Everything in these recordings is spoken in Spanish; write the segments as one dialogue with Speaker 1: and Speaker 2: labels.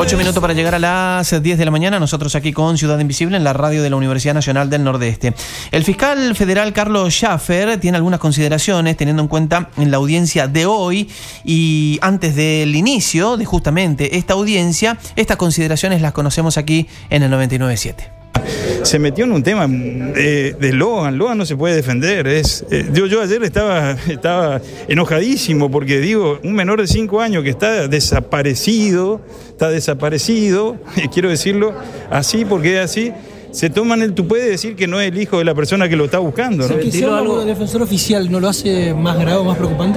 Speaker 1: 8 minutos para llegar a las 10 de la mañana, nosotros aquí con Ciudad Invisible en la radio de la Universidad Nacional del Nordeste. El fiscal federal Carlos Schaffer tiene algunas consideraciones teniendo en cuenta en la audiencia de hoy y antes del inicio de justamente esta audiencia. Estas consideraciones las conocemos aquí en el 99.7.
Speaker 2: Se metió en un tema de Logan. Logan no se puede defender. Yo ayer estaba enojadísimo porque digo, un menor de 5 años que está desaparecido, quiero decirlo así porque es así. Se toman el tupé de decir que no es el hijo de la persona que lo está buscando, ¿no?
Speaker 3: ¿Que sea algo defensor oficial no lo hace más grave, más preocupante?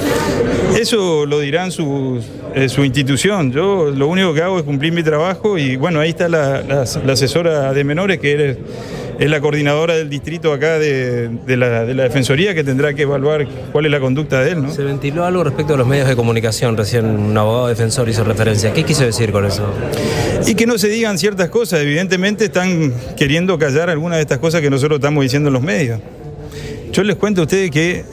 Speaker 2: Eso lo dirán su institución. Yo lo único que hago es cumplir mi trabajo y bueno, ahí está la asesora de menores que es la coordinadora del distrito acá de la Defensoría que tendrá que evaluar cuál es la conducta de él, ¿no?
Speaker 4: Se ventiló algo respecto a los medios de comunicación, recién un abogado defensor hizo referencia. ¿Qué quiso decir con eso?
Speaker 2: Y que no se digan ciertas cosas, evidentemente están queriendo callar algunas de estas cosas que nosotros estamos diciendo en los medios. Yo les cuento a ustedes que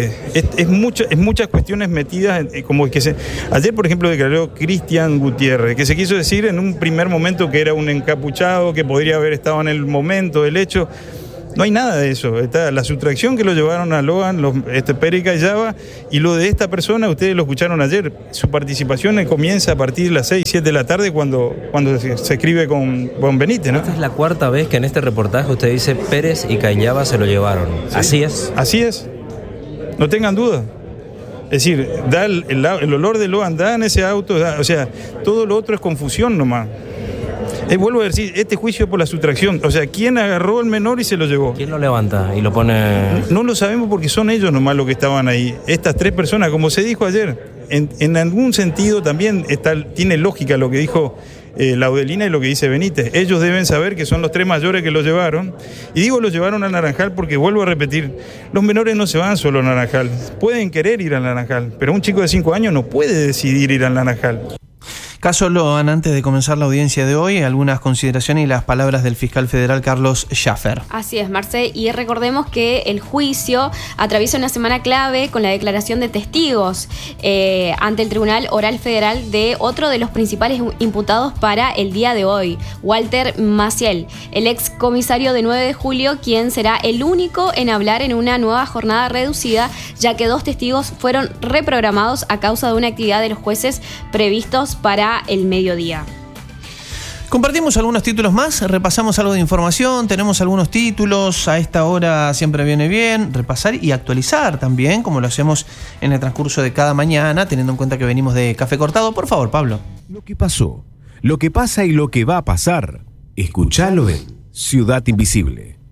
Speaker 2: es muchas cuestiones metidas, como que ayer, por ejemplo, declaró Cristian Gutiérrez, que se quiso decir en un primer momento que era un encapuchado, que podría haber estado en el momento del hecho. No hay nada de eso. Está la sustracción que lo llevaron a Logan, Pérez Callaba, y lo de esta persona, ustedes lo escucharon ayer, su participación comienza a partir de las 6, 7 de la tarde cuando se escribe con Benítez, ¿no?
Speaker 4: Esta es la cuarta vez que en este reportaje usted dice Pérez y Callaba se lo llevaron. Sí. ¿Así es?
Speaker 2: Así es. No tengan duda. Es decir, da el olor de Logan, da en ese auto, o sea, todo lo otro es confusión nomás. Vuelvo a decir, este juicio por la sustracción, o sea, ¿quién agarró al menor y se lo llevó?
Speaker 4: ¿Quién lo levanta y lo pone...?
Speaker 2: No lo sabemos porque son ellos nomás los que estaban ahí. Estas 3 personas, como se dijo ayer, en algún sentido también tiene lógica lo que dijo Laudelina y lo que dice Benítez. Ellos deben saber que son los 3 mayores que lo llevaron. Y digo, lo llevaron al Naranjal porque, vuelvo a repetir, los menores no se van solo al Naranjal. Pueden querer ir al Naranjal, pero un chico de 5 años no puede decidir ir al Naranjal.
Speaker 1: Caso Logan, antes de comenzar la audiencia de hoy, algunas consideraciones y las palabras del fiscal federal Carlos Schaffer.
Speaker 5: Así es, Marce, y recordemos que el juicio atraviesa una semana clave con la declaración de testigos ante el Tribunal Oral Federal de otro de los principales imputados para el día de hoy, Walter Maciel, el ex comisario de 9 de julio, quien será el único en hablar en una nueva jornada reducida, ya que 2 testigos fueron reprogramados a causa de una actividad de los jueces previstos para el mediodía.
Speaker 1: Compartimos algunos títulos más, repasamos algo de información, tenemos algunos títulos, a esta hora siempre viene bien repasar y actualizar también, como lo hacemos en el transcurso de cada mañana, teniendo en cuenta que venimos de Café Cortado. Por favor, Pablo.
Speaker 6: Lo que pasó, lo que pasa y lo que va a pasar, escuchalo en Ciudad Invisible.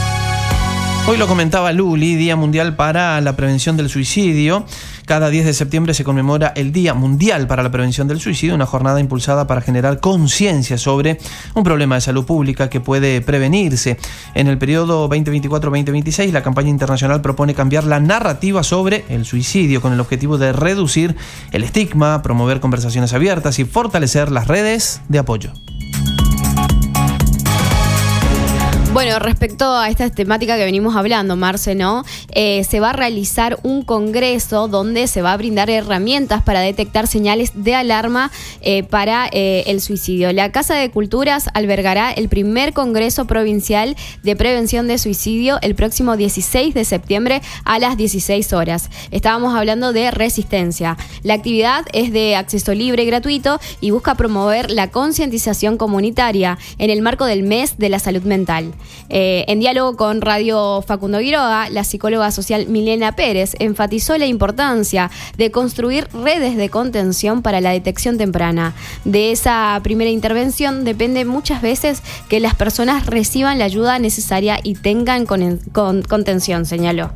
Speaker 1: Hoy lo comentaba Luli, Día Mundial para la Prevención del Suicidio. Cada 10 de septiembre se conmemora el Día Mundial para la Prevención del Suicidio, una jornada impulsada para generar conciencia sobre un problema de salud pública que puede prevenirse. En el periodo 2024-2026, la campaña internacional propone cambiar la narrativa sobre el suicidio con el objetivo de reducir el estigma, promover conversaciones abiertas y fortalecer las redes de apoyo.
Speaker 5: Bueno, respecto a esta temática que venimos hablando, Marce, ¿no? Se va a realizar un congreso donde se va a brindar herramientas para detectar señales de alarma para el suicidio. La Casa de Culturas albergará el primer Congreso Provincial de Prevención de Suicidio el próximo 16 de septiembre a las 16 horas. Estábamos hablando de resistencia. La actividad es de acceso libre y gratuito y busca promover la concientización comunitaria en el marco del Mes de la Salud Mental. En diálogo con Radio Facundo Quiroga, la psicóloga social Milena Pérez enfatizó la importancia de construir redes de contención para la detección temprana. De esa primera intervención depende muchas veces que las personas reciban la ayuda necesaria y tengan contención, señaló.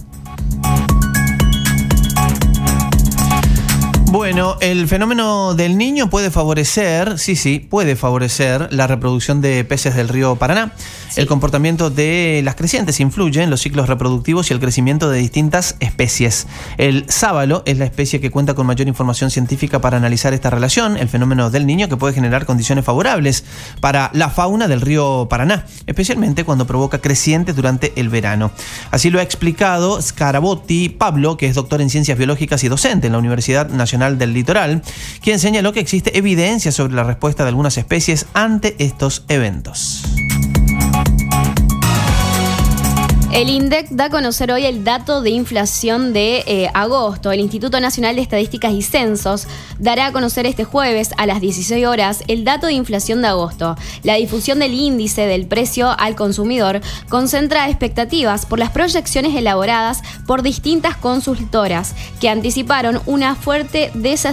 Speaker 1: Bueno, el fenómeno del Niño puede favorecer, puede favorecer la reproducción de peces del río Paraná. Sí. El comportamiento de las crecientes influye en los ciclos reproductivos y el crecimiento de distintas especies. El sábalo es la especie que cuenta con mayor información científica para analizar esta relación, el fenómeno del Niño, que puede generar condiciones favorables para la fauna del río Paraná, especialmente cuando provoca crecientes durante el verano. Así lo ha explicado Scarabotti Pablo, que es doctor en Ciencias Biológicas y docente en la Universidad Nacional Nacional del Litoral, quien señaló que existe evidencia sobre la respuesta de algunas especies ante estos eventos.
Speaker 5: El INDEC da a conocer hoy el dato de inflación de agosto. El Instituto Nacional de Estadísticas y Censos dará a conocer este jueves a las 16 horas el dato de inflación de agosto. La difusión del índice del precio al consumidor concentra expectativas por las proyecciones elaboradas por distintas consultoras que anticiparon una fuerte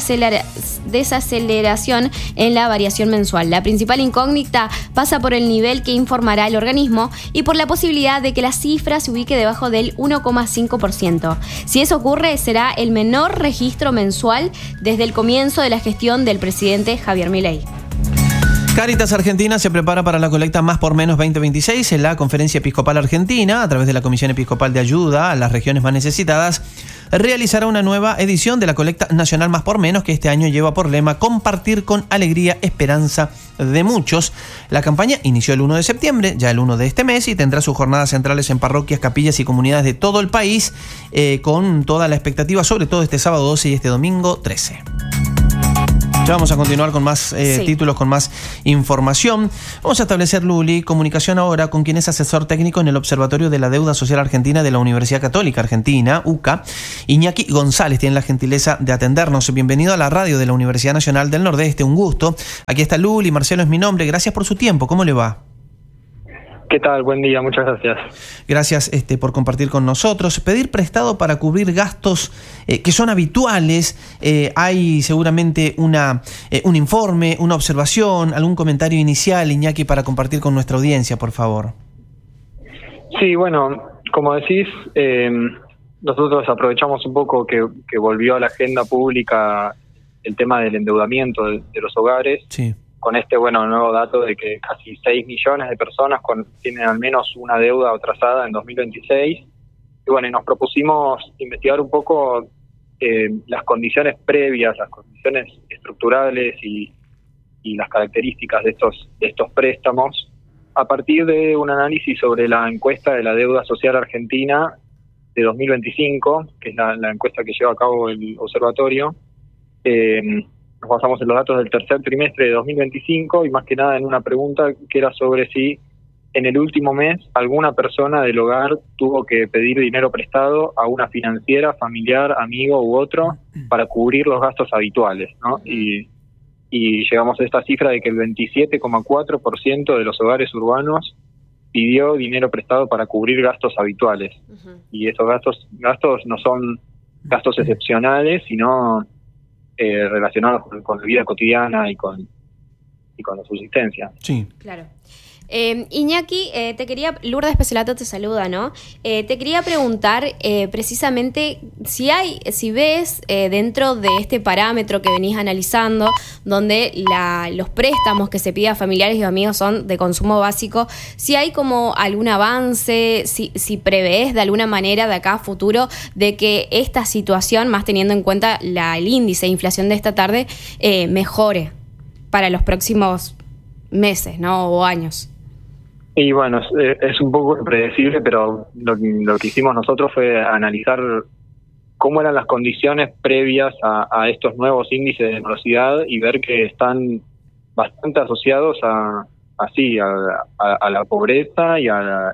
Speaker 5: desaceleración en la variación mensual. La principal incógnita pasa por el nivel que informará el organismo y por la posibilidad de que la cifra se ubique debajo del 1,5%. Si eso ocurre, será el menor registro mensual desde el comienzo de la gestión del presidente Javier Milei.
Speaker 1: Cáritas Argentina se prepara para la colecta Más por Menos 2026 en la Conferencia Episcopal Argentina. A través de la Comisión Episcopal de Ayuda a las Regiones Más Necesitadas, realizará una nueva edición de la colecta nacional Más por Menos, que este año lleva por lema Compartir con alegría, esperanza de muchos. La campaña inició el 1 de septiembre, ya el 1 de este mes, y tendrá sus jornadas centrales en parroquias, capillas y comunidades de todo el país, con toda la expectativa, sobre todo este sábado 12 y este domingo 13. Ya vamos a continuar con más títulos, con más información. Vamos a establecer, Luli, comunicación ahora con quien es asesor técnico en el Observatorio de la Deuda Social Argentina de la Universidad Católica Argentina, UCA. Iñaki González tiene la gentileza de atendernos. Bienvenido a la radio de la Universidad Nacional del Nordeste, un gusto. Aquí está Luli, Marcelo es mi nombre. Gracias por su tiempo. ¿Cómo le va?
Speaker 7: ¿Qué tal? Buen día, muchas gracias.
Speaker 1: Gracias por compartir con nosotros. Pedir prestado para cubrir gastos que son habituales. Hay seguramente un informe, una observación, algún comentario inicial, Iñaki, para compartir con nuestra audiencia, por favor.
Speaker 7: Sí, bueno, como decís, nosotros aprovechamos un poco que volvió a la agenda pública el tema del endeudamiento de los hogares.
Speaker 1: Sí.
Speaker 7: Con nuevo dato de que casi 6 millones de personas tienen al menos una deuda atrasada en 2026. Y nos propusimos investigar un poco las condiciones previas, las condiciones estructurales y las características de estos préstamos a partir de un análisis sobre la encuesta de la deuda social argentina de 2025, que es la encuesta que lleva a cabo el observatorio. Nos basamos en los datos del tercer trimestre de 2025 y más que nada en una pregunta que era sobre si en el último mes alguna persona del hogar tuvo que pedir dinero prestado a una financiera, familiar, amigo u otro para cubrir los gastos habituales, ¿no? Y llegamos a esta cifra de que el 27,4% de los hogares urbanos pidió dinero prestado para cubrir gastos habituales. Uh-huh. Y esos gastos no son gastos excepcionales, sino relacionados con la vida cotidiana y con la subsistencia.
Speaker 1: Sí.
Speaker 5: Claro. Iñaki, Lourdes Pesolato te saluda, ¿no? Te quería preguntar precisamente si ves dentro de este parámetro que venís analizando, donde los préstamos que se piden a familiares y amigos son de consumo básico, si hay como algún avance, si prevés de alguna manera de acá a futuro de que esta situación, más teniendo en cuenta el índice de inflación de esta tarde, mejore para los próximos meses, ¿no? O años.
Speaker 7: Y es un poco impredecible, pero lo que hicimos nosotros fue analizar cómo eran las condiciones previas a estos nuevos índices de morosidad y ver que están bastante asociados a la pobreza y a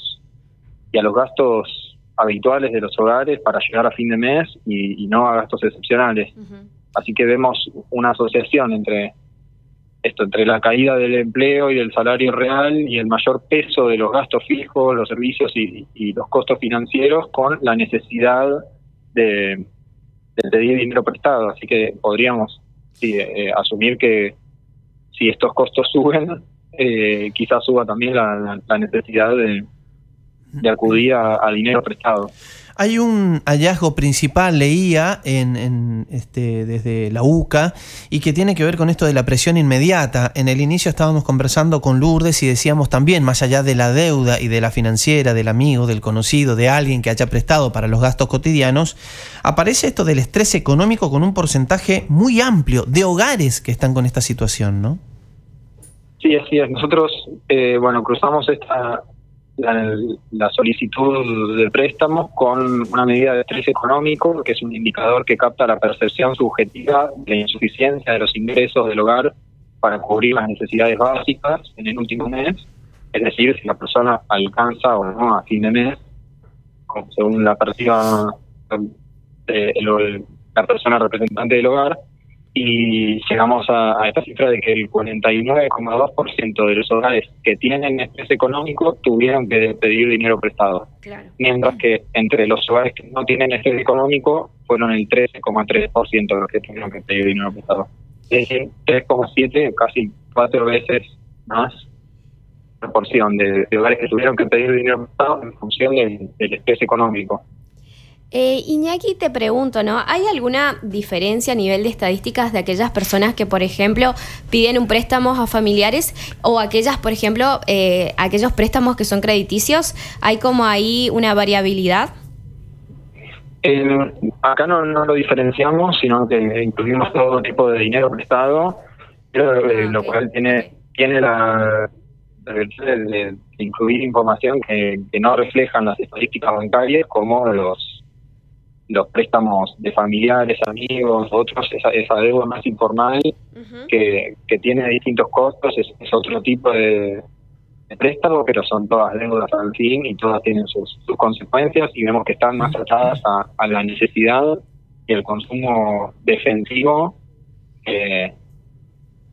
Speaker 7: los gastos habituales de los hogares para llegar a fin de mes y no a gastos excepcionales. Uh-huh. Así que vemos una asociación entre la caída del empleo y del salario real y el mayor peso de los gastos fijos, los servicios y los costos financieros con la necesidad de pedir dinero prestado. Así que podríamos asumir que si estos costos suben, quizás suba también la necesidad de acudir a dinero prestado.
Speaker 1: Hay un hallazgo principal, leía desde la UCA, y que tiene que ver con esto de la presión inmediata. En el inicio estábamos conversando con Lourdes y decíamos también, más allá de la deuda y de la financiera, del amigo, del conocido, de alguien que haya prestado para los gastos cotidianos, aparece esto del estrés económico con un porcentaje muy amplio de hogares que están con esta situación, ¿no?
Speaker 7: Sí, así es. Nosotros, cruzamos la solicitud de préstamos con una medida de estrés económico, que es un indicador que capta la percepción subjetiva de la insuficiencia de los ingresos del hogar para cubrir las necesidades básicas en el último mes, es decir, si la persona alcanza o no a fin de mes, según la perciba la persona representante del hogar, y llegamos a esta cifra de que el 49,2% de los hogares que tienen estrés económico tuvieron que pedir dinero prestado.
Speaker 5: Claro.
Speaker 7: Mientras que entre los hogares que no tienen estrés económico fueron el 13,3% los que tuvieron que pedir dinero prestado. Es decir, 3,7, casi 4 veces más proporción de hogares que tuvieron que pedir dinero prestado en función del estrés económico.
Speaker 5: Iñaki, te pregunto, ¿no? ¿Hay alguna diferencia a nivel de estadísticas de aquellas personas que, por ejemplo, piden un préstamo a familiares o aquellas, por ejemplo, aquellos préstamos que son crediticios? ¿Hay como ahí una variabilidad?
Speaker 7: Acá no lo diferenciamos, sino que incluimos todo tipo de dinero prestado, pero lo cual tiene la virtud de incluir información que no reflejan las estadísticas bancarias, como los préstamos de familiares, amigos, otros, esa deuda más informal que tiene distintos costos, es otro tipo de préstamo, pero son todas deudas al fin y todas tienen sus consecuencias, y vemos que están más atadas a la necesidad y el consumo defensivo que